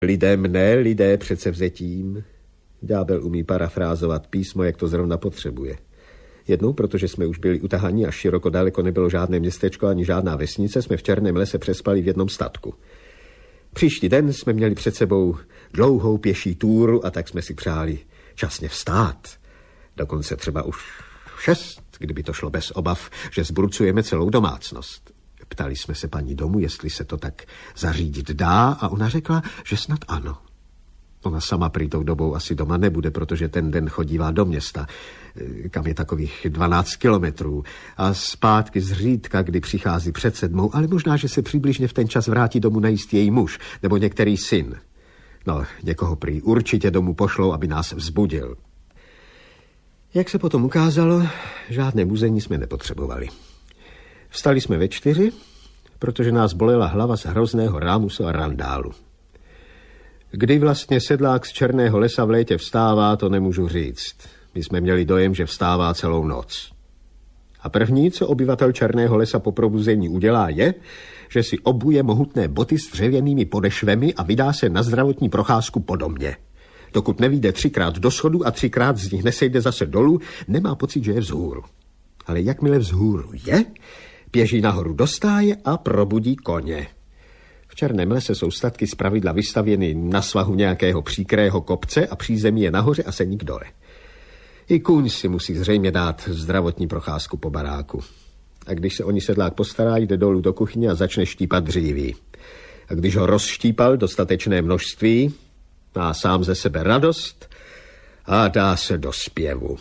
Lidem ne, lidé předsevzetím. Ďábel umí parafrázovat písmo, jak to zrovna potřebuje. Jednou, protože jsme už byli utahaní a široko daleko nebylo žádné městečko ani žádná vesnice, jsme v Černém lese přespali v jednom statku. Příští den jsme měli před sebou dlouhou pěší túru a tak jsme si přáli časně vstát. Dokonce třeba už 6, kdyby to šlo bez obav, že zbrucujeme celou domácnost. Ptali jsme se paní domu, jestli se to tak zařídit dá, a ona řekla, že snad ano. Ona sama prý tou dobou asi doma nebude, protože ten den chodívá do města, kam je takových 12 kilometrů, a zpátky zřídka, kdy přichází před 7, ale možná, že se přibližně v ten čas vrátí domů najíst její muž nebo některý syn. No, někoho prý určitě domů pošlou, aby nás vzbudil. Jak se potom ukázalo, žádné muzení jsme nepotřebovali. Vstali jsme ve 4, protože nás bolela hlava z hrozného rámusu a randálu. Kdy vlastně sedlák z Černého lesa v létě vstává, to nemůžu říct. My jsme měli dojem, že vstává celou noc. A první, co obyvatel Černého lesa po probuzení udělá, je, že si obuje mohutné boty s dřevěnými podešvemi a vydá se na zdravotní procházku po domě. Dokud nevyjde 3krát do schodu a 3krát z nich nesejde zase dolů, nemá pocit, že je vzhůru. Ale jakmile vzhůru je, běží nahoru do stáje a probudí koně. V Černém lese jsou statky zpravidla vystavěny na svahu nějakého příkrého kopce a přízemí je nahoře a seník dole. I kůň si musí zřejmě dát zdravotní procházku po baráku. A když se o ní sedlák postará, jde dolů do kuchyně a začne štípat dříví. A když ho rozštípal dostatečné množství, má sám ze sebe radost a dá se do zpěvu.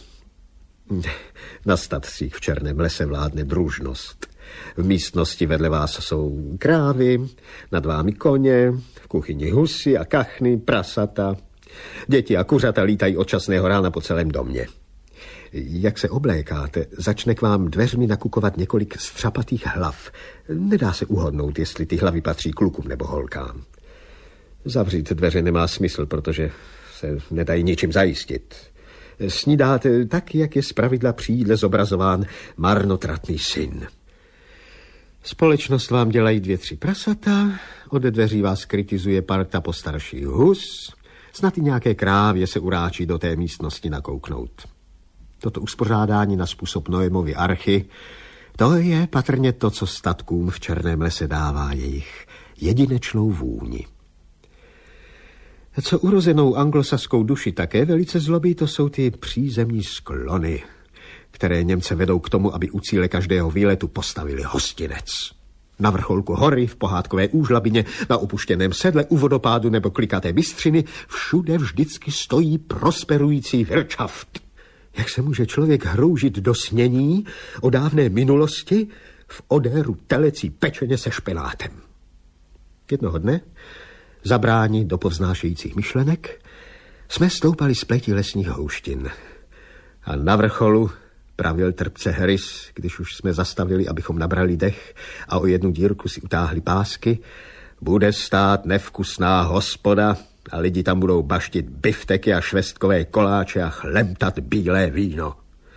Na statcích v Černém lese vládne družnost. V místnosti vedle vás jsou krávy, nad vámi koně, v kuchyni husy a kachny, prasata. Děti a kuřata lítají od časného rána po celém domě. Jak se oblékáte, začne k vám dveřmi nakukovat několik střapatých hlav. Nedá se uhodnout, jestli ty hlavy patří klukům nebo holkám. Zavřít dveře nemá smysl, protože se nedají ničím zajistit. Snídáte tak, jak je zpravidla při jídle zobrazován marnotratný syn. Společnost vám dělají 2-3 prasata, od dveří vás kritizuje parta postarších hus, snad i nějaké krávě se uráčí do té místnosti nakouknout. Toto uspořádání na způsob Noemovy archy, to je patrně to, co statkům v Černém lese dává jejich jedinečnou vůni. Co urozenou anglosaskou duši také velice zlobí, to jsou ty přízemní sklony, které Němce vedou k tomu, aby u cíle každého výletu postavili hostinec. Na vrcholku hory, v pohádkové úžlabině, na opuštěném sedle, u vodopádu nebo klikaté bystřiny, všude vždycky stojí prosperující wirtschaft. Jak se může člověk hroužit do snění o dávné minulosti v odéru telecí pečeně se špenátem? Jednoho dne, zabráni do povznášejících myšlenek, jsme stoupali z pleti lesních houštin. A na vrcholu pravil trpce Harris, když už jsme zastavili, abychom nabrali dech a o jednu dírku si utáhli pásky, bude stát nevkusná hospoda a lidi tam budou baštit bifteky a švestkové koláče a chlemtat bílé víno.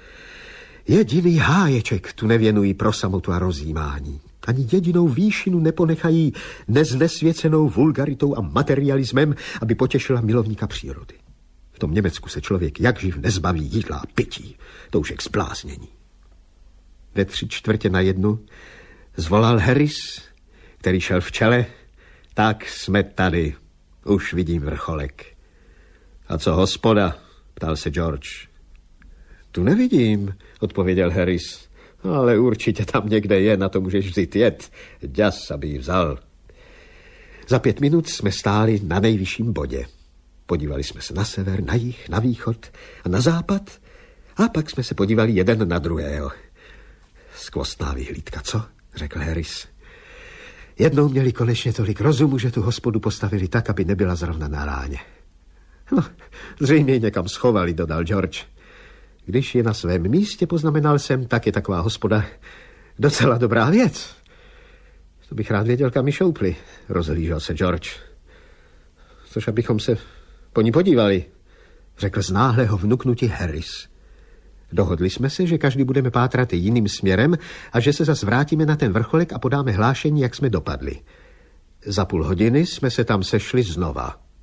Jediný háječek tu nevěnují pro samotu a rozjímání. Ani jedinou výšinu neponechají neznesvěcenou vulgaritou a materialismem, aby potěšila milovníka přírody. V tom Německu se člověk jak živ nezbaví jídla a pití. To už je k zbláznění. Ve 3/4 zvolal Harris, který šel v čele. Tak jsme tady. Už vidím vrcholek. A co hospoda? Ptal se George. Tu nevidím, odpověděl Harris. Ale určitě tam někde je, na to můžeš vzít jet. Ďas, aby ji vzal. Za 5 minut jsme stáli na nejvyšším bodě. Podívali jsme se na sever, na jih, na východ a na západ a pak jsme se podívali jeden na druhého. Skvostná vyhlídka, co? Řekl Harris. Jednou měli konečně tolik rozumu, že tu hospodu postavili tak, aby nebyla zrovna na ráně. No, zřejmě ji někam schovali, dodal George. Když je na svém místě, poznamenal jsem, tak je taková hospoda docela dobrá věc. To bych rád věděl, kam ji šoupli, rozhlížel se George. Což abychom se po ní podívali, řekl z náhlého vnuknutí Harris. Dohodli jsme se, že každý budeme pátrat jiným směrem a že se zas vrátíme na ten vrcholek a podáme hlášení, jak jsme dopadli. Za půl hodiny jsme se tam sešli znova.